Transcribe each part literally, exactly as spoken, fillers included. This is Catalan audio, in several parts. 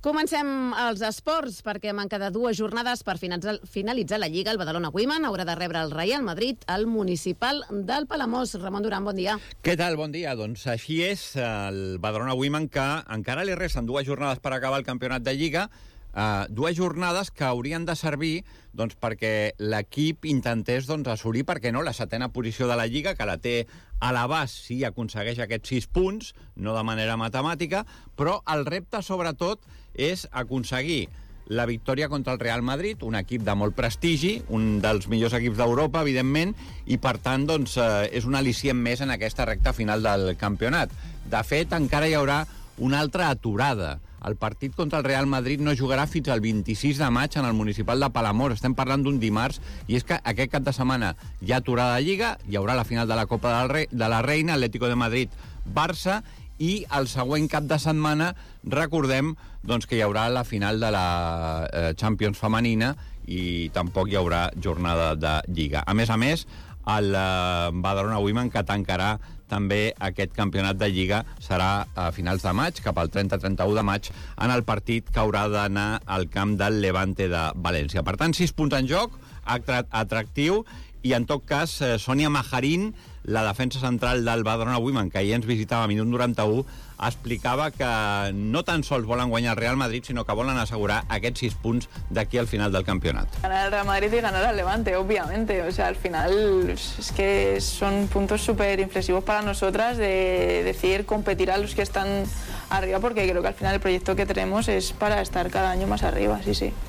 Comencem els esports, perquè manca de dues jornades per finalitzar la Lliga. El Badalona Women haurà de rebre el Real Madrid al Municipal del Palamós. Ramon Duran, bon dia. Què tal? Bon dia. Doncs així és, el Badalona Women, que encara li resten dues jornades per acabar el campionat de Lliga, Uh, dues jornades que haurien de servir doncs, perquè l'equip intentés doncs, assolir, per què no, la setena posició de la Lliga, que la té a l'abast si aconsegueix aquests sis punts, no de manera matemàtica, però el repte, sobretot, és aconseguir la victòria contra el Real Madrid, un equip de molt prestigi, un dels millors equips d'Europa, evidentment, i per tant doncs, uh, és un al·licient més en aquesta recta final del campionat. De fet, encara hi haurà una altra aturada. El partit contra el Real Madrid no jugarà fins al vint-i-sis de maig en el Municipal de Palamós. Estem parlant d'un dimarts, i és que aquest cap de setmana hi ha aturada de Lliga, hi haurà la final de la Copa del Rei, de la Reina, Atlético de Madrid, Barça, i el següent cap de setmana recordem doncs, que hi haurà la final de la eh, Champions femenina i tampoc hi haurà jornada de Lliga. A més a més, el eh, Badalona Women, que tancarà també aquest campionat de Lliga, serà a finals de maig, cap al trenta trenta u de maig, en el partit que haurà d'anar al camp del Levante de València. Per tant, sis punts en joc, atractiu, i en tot cas, eh, Sònia Majarín, la defensa central del Badalona Women, que ahir ens visitava a minut noranta-u, explicava que no tan sols volen guanyar el Real Madrid, sinó que volen assegurar aquests sis punts d'aquí al final del campionat. Ganar el Real Madrid y ganar al Levante, obviamente. O sea, al final es que son puntos súper inflexivos para nosotras de decir competir a los que están arriba, porque creo que al final el proyecto que tenemos es para estar cada año más arriba, sí, sí.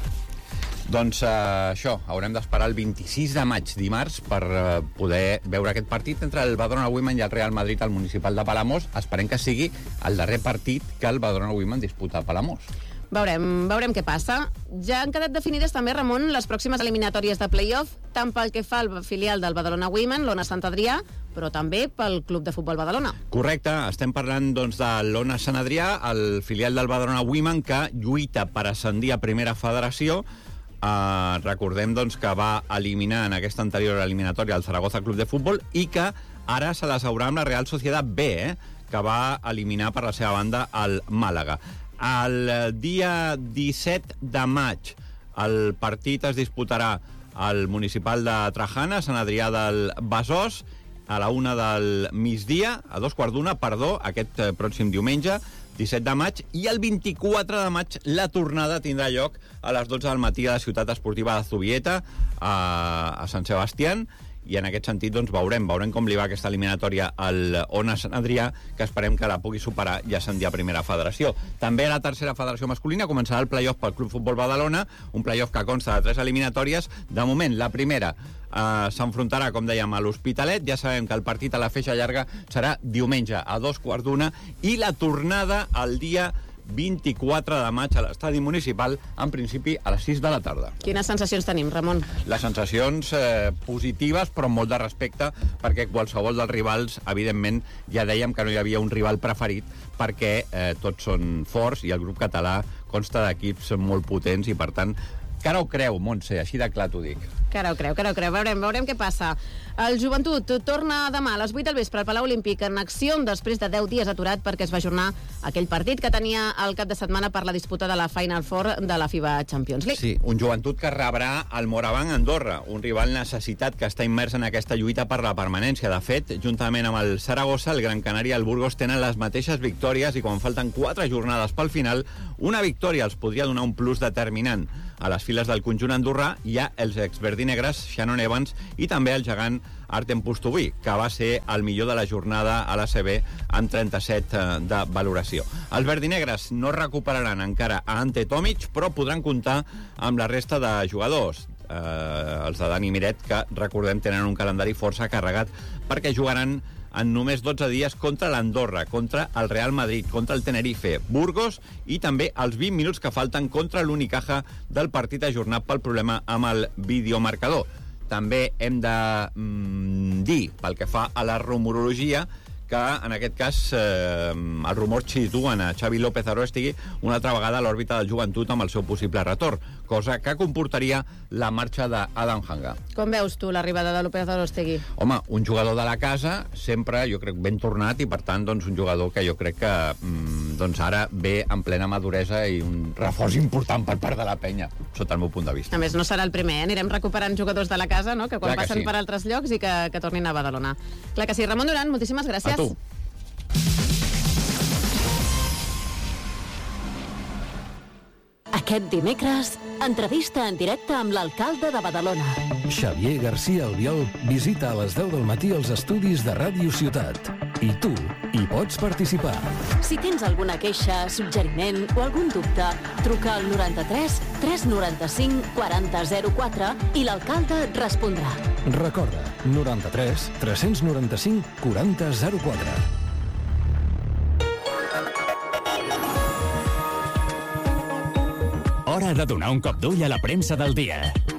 Doncs uh, això, haurem d'esperar el vint-i-sis de maig, dimarts, per uh, poder veure aquest partit entre el Badalona Women i el Real Madrid al Municipal de Palamós. Esperem que sigui el darrer partit que el Badalona Women disputa a Palamós. Veurem, veurem què passa. Ja han quedat definides també, Ramon, les pròximes eliminatòries de play-off, tant pel que fa al filial del Badalona Women, l'Ona Sant Adrià, però també pel Club de Futbol Badalona. Correcte, estem parlant doncs, de l'Ona Sant Adrià, el filial del Badalona Women, que lluita per ascendir a Primera Federació. Uh, recordem doncs, que va eliminar en aquesta anterior eliminatòria el Zaragoza Club de Futbol i que ara se les haurà amb la Real Sociedad B, eh, que va eliminar per la seva banda el Màlaga. El dia disset de maig el partit es disputarà al Municipal de Trajana, Sant Adrià del Besòs, a la una del migdia, a dos quarts d'una, perdó, aquest pròxim diumenge, disset de maig, i el vint-i-quatre de maig la tornada tindrà lloc a les dotze del matí a la ciutat esportiva de Zubieta, a, a Sant Sebastián, i en aquest sentit doncs, veurem, veurem com li va aquesta eliminatòria al Ona Sant Adrià, que esperem que la pugui superar i ascendir a Primera Federació. També a la tercera federació masculina començarà el play-off pel Club Futbol Badalona, un play-off que consta de tres eliminatòries. De moment, la primera eh, s'enfrontarà, com dèiem, a l'Hospitalet. Ja sabem que el partit a la feixa llarga serà diumenge a dos quarts d'una, i la tornada el dia vint-i-quatre de maig a l'estadi municipal, en principi a les sis de la tarda. Quines sensacions tenim, Ramon? Les sensacions eh, positives, però amb molt de respecte, perquè qualsevol dels rivals, evidentment, ja dèiem que no hi havia un rival preferit, perquè eh, tots són forts i el grup català consta d'equips molt potents i, per tant, cara ho creu, Montse, així de clar t'ho dic. Cara ho creu, cara ho creu. Veurem, veurem què passa. El Joventut torna demà a les vuit del vespre al Palau Olímpic en acció després de deu dies aturat perquè es va ajornar aquell partit que tenia el cap de setmana per la disputa de la Final Four de la FIBA Champions League. Sí, un Joventut que rebrà el Morabanc Andorra, un rival necessitat que està immers en aquesta lluita per la permanència. De fet, juntament amb el Saragossa, el Gran Canària i el Burgos tenen les mateixes victòries i quan falten quatre jornades pel final, una victòria els podria donar un plus determinant. A les files del conjunt andorrà hi ha els exverdinegres Shannon Evans i també el gegant Artem Pustoví, que va ser el millor de la jornada a l'A C B amb trenta-set de valoració. Els verdinegres no recuperaran encara a Ante Tomic, però podran comptar amb la resta de jugadors. Eh, els de Dani Miret, que recordem tenen un calendari força carregat perquè jugaran en només dotze dies contra l'Andorra, contra el Real Madrid, contra el Tenerife, Burgos i també els vint minuts que falten contra l'Unicaja del partit ajornat pel problema amb el videomarcador. També hem de mm, dir, pel que fa a la rumorologia, que en aquest cas eh, els rumors situen a Xavi López Aróstegui una altra vegada a l'òrbita del Joventut amb el seu possible retorn, cosa que comportaria la marxa d'Adam Hanga. Com veus tu l'arribada de López Aróstegui? Home, un jugador de la casa, sempre, jo crec, ben tornat, i per tant, doncs, un jugador que jo crec que mm, doncs ara ve en plena maduresa i un reforç important per part de la penya, sota el meu punt de vista. A més, no serà el primer, eh? Anirem recuperant jugadors de la casa, no?, que quan Clar que passen sí. per altres llocs i que, que tornin a Badalona. Clar que sí. Ramon Duran, moltíssimes gràcies. A tu. Aquest dimecres, entrevista en directe amb l'alcalde de Badalona. Xavier García Albiol visita a les deu del matí els estudis de Ràdio Ciutat. I tu hi pots participar. Si tens alguna queixa, suggeriment o algun dubte, truca al noranta-tres tres noranta-cinc quaranta zero quatre i l'alcalde et respondrà. Recorda, noranta-tres tres noranta-cinc quaranta zero quatre. Hora de donar un cop d'ull a la premsa del dia.